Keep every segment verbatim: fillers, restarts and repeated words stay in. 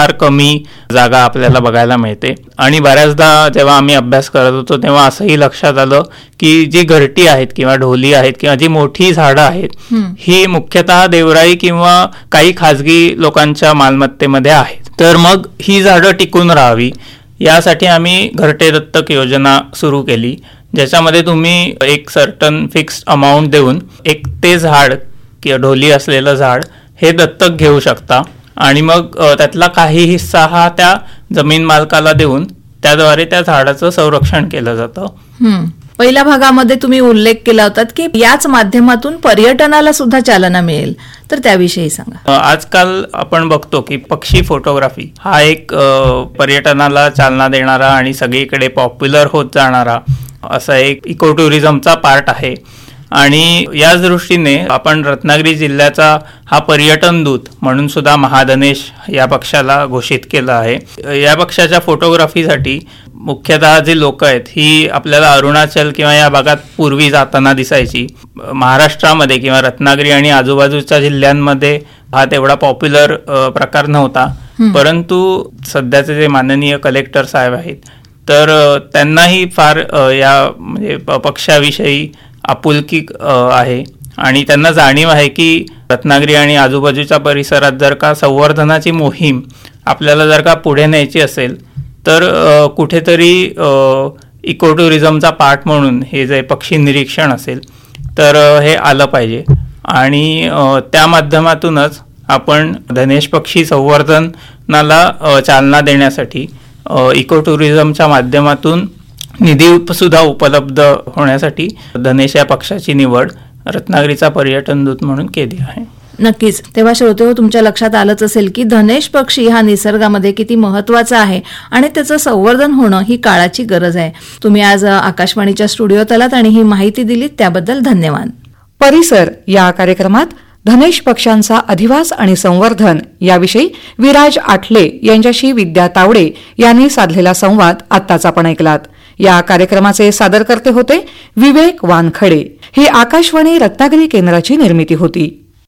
फार कमी जागा आपल्याला बघायला मिळते. आणि बऱ्याचदा जेव्हा आम्ही अभ्यास करत होतो तेव्हा असंही लक्षात आलं की जी घरटी आहेत किंवा ढोली आहेत किंवा जी मोठी झाडं आहेत ही मुख्यतः देवराई किंवा काही खाजगी लोकांच्या मालमत्तेमध्ये आहेत. तर मग ही झाडं टिकून राहावी यासाठी आम्ही घरटे दत्तक योजना सुरू केली, ज्याच्यामध्ये तुम्ही एक सर्टन फिक्स्ड अमाऊंट देऊन एक ते झाड किंवा ढोली असलेलं झाड हे दत्तक घेऊ शकता आणि मग त्यातला काही हिस्सा हा त्या जमीन मालकाला देऊन त्याद्वारे त्या झाडाचं संरक्षण केलं जातं. पहिल्या भागामध्ये तुम्ही उल्लेख केला होता की याच माध्यमातून पर्यटनाला सुद्धा चालना मिळेल, तर त्याविषयी सांगा. आजकाल आपण बघतो की पक्षी फोटोग्राफी हा एक पर्यटनाला चालना देणारा आणि सगळीकडे पॉप्युलर होत जाणारा असा एक इको टुरिझमचा पार्ट आहे. आणि याच दृष्टीने आपण रत्नागिरी जिल्ह्याचा हा पर्यटन दूत म्हणून सुद्धा महाधनेश या पक्षाला घोषित केलं आहे. या पक्षाच्या फोटोग्राफीसाठी मुख्यतः जी लोक आहेत ही आपल्याला अरुणाचल किंवा या भागात पूर्वी जाताना दिसायची. महाराष्ट्रामध्ये किंवा रत्नागिरी आणि आजूबाजूच्या जिल्ह्यांमध्ये हा तेवढा पॉप्युलर प्रकार नव्हता, परंतु सध्याचे जे माननीय कलेक्टर साहेब आहेत तर त्यांनाही फार या म्हणजे पक्षाविषयी आपुलकी आहे आणि त्यांना जाणीव आहे की रत्नागिरी आणि आजूबाजूच्या परिसरात जर का संवर्धनाची मोहीम आपल्याला जर का पुढे न्यायची असेल तर कुठेतरी इको टुरिझमचा पार्ट म्हणून हे जे पक्षी निरीक्षण असेल तर हे आलं पाहिजे. आणि त्या माध्यमातूनच आपण धनेश पक्षी संवर्धनाला चालना देण्यासाठी इको टुरिझमच्या माध्यमातून निधी सुद्धा उपलब्ध होण्यासाठी धनेश या पक्षाची निवड रत्नागिरीचा पर्यटन दूत म्हणून केली आहे. नक्कीच. तेव्हा श्रोते हो, तुमच्या लक्षात आलंच असेल की धनेश पक्षी हा निसर्गामध्ये किती महत्वाचा आहे आणि त्याचं संवर्धन होणं ही काळाची गरज आहे. तुम्ही आज आकाशवाणीच्या स्टुडिओत आलात आणि ही माहिती दिलीत त्याबद्दल धन्यवाद. परिसर या कार्यक्रमात धनेश पक्ष्यांचा अधिवास आणि संवर्धन याविषयी विराज आठले यांच्याशी विद्या तावडे यांनी साधलेला संवाद आत्ताच आपण ऐकलात. या कार्यक्रमाचे सादरकर्ते होते विवेक वानखडे. ही आकाशवाणी रत्नागिरी केंद्राची निर्मिती होती.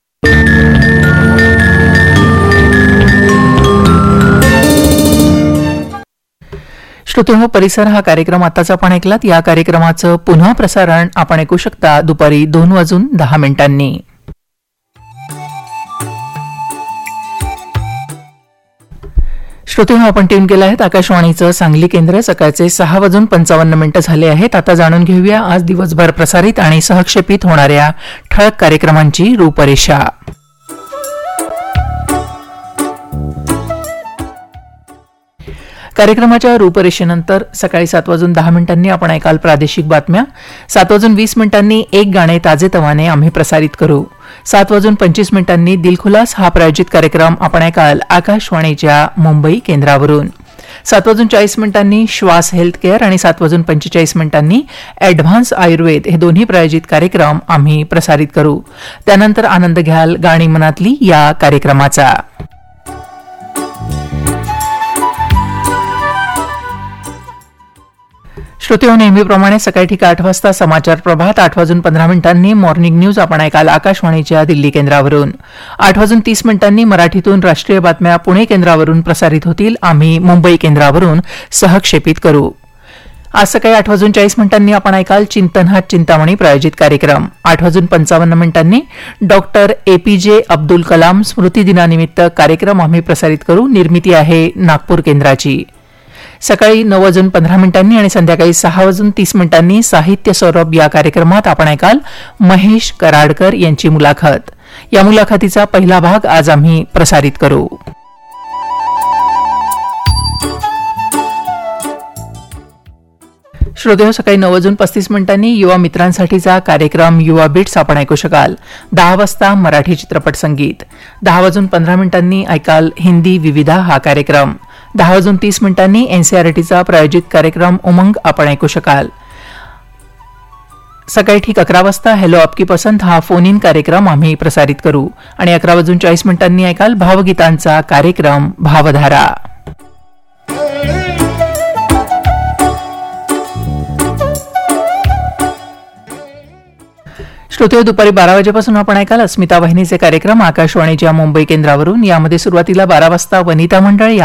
श्रोतेहो, परिसर हा कार्यक्रम आताच आपण ऐकलात. या कार्यक्रमाचं पुन्हा प्रसारण आपण ऐकू शकता दुपारी दोन वाजून दहा मिनिटांनी. श्रोतेहो, आपण ट्यून केलं आहे आकाशवाणीचं सांगली केंद्र. सकाळचे सहा वाजून पंचावन्न मिनिटं झाले आहेत. आता जाणून घेऊया आज दिवसभर प्रसारित आणि सहक्षेपित होणाऱ्या ठळक कार्यक्रमांची रूपरेषा. कार्यक्रमाच्या रूपरेषेनंतर सकाळी सात वाजून दहा मिनिटांनी आपण ऐकाल प्रादेशिक बातम्या. सात वाजून वीस मिनिटांनी एक गाणे ताजेतवाने आम्ही प्रसारित करू. सात वाजून पंचवीस मिनिटांनी दिलखुलास हा प्रायोजित कार्यक्रम आपण ऐकाल आकाशवाणीच्या मुंबई केंद्रावरून. सात वाजून चाळीस मिनिटांनी श्वास हेल्थ केअर आणि सात वाजून पंचेचाळीस मिनिटांनी ॲडव्हान्स आयुर्वेद हे दोन्ही प्रायोजित कार्यक्रम आम्ही प्रसारित करू. त्यानंतर आनंद घ्याल गाणी मनातली या कार्यक्रमाचा. श्रोतेहो, नेहमीप्रमाणे सकाळी ठीक आठ वाजता समाचार प्रभात. आठ वाजून पंधरा मिनिटांनी मॉर्निंग न्यूज आपण ऐकाल आकाशवाणीच्या दिल्ली केंद्रावरून. आठ वाजून तीस मिनिटांनी मराठीतून राष्ट्रीय बातम्या पुणे केंद्रावरून प्रसारित होतील. आम्ही मुंबई केंद्रावरून सहक्षेपित करू. आज सकाळी आठ वाजून चाळीस मिनिटांनी आपण ऐकाल चिंतन हा चिंतामणी प्रायोजित कार्यक्रम. आठ वाजून पंचावन्न मिनिटांनी डॉक्टर एपीजे अब्दुल कलाम स्मृती दिनानिमित्त कार्यक्रम आम्ही प्रसारित करू. निर्मिती आहे नागपूर केंद्राची. सकाळी नऊ वाजून पंधरा मिनिटांनी आणि संध्याकाळी सहा वाजून तीस मिनिटांनी साहित्य सौरभ या कार्यक्रमात आपण ऐकाल महेश कराडकर यांची मुलाखत. या मुलाखतीचा पहिला भाग आज आम्ही प्रसारित करू. श्रोतेहो, सकाळी नऊ वाजून पस्तीस मिनिटांनी युवा मित्रांसाठीचा कार्यक्रम युवा बिट्स आपण ऐकू शकाल. दहा वाजता मराठी चित्रपट संगीत. दहा वाजून पंधरा मिनिटांनी ऐकाल हिंदी विविधा हा कार्यक्रम. दहा वाजून तीस मिनिटांनी एनसीआरटीचा प्रायोजित कार्यक्रम उमंग आपण ऐकू शकाल. सकाळी ठीक अकरा वाजता हॅलो आपकी पसंत हा फोन इन कार्यक्रम आम्ही प्रसारित करू. आणि अकरा वाजून चाळीस मिनिटांनी ऐकाल भावगीतांचा कार्यक्रम भावधारा. श्रोते, दुपारी बारा वाजेपासून आपण ऐकाल अस्मिता वाहिनीचे कार्यक्रम आकाशवाणीच्या मुंबई केंद्रावरून. यामध्ये सुरुवातीला बारा वाजता वनिता मंडळ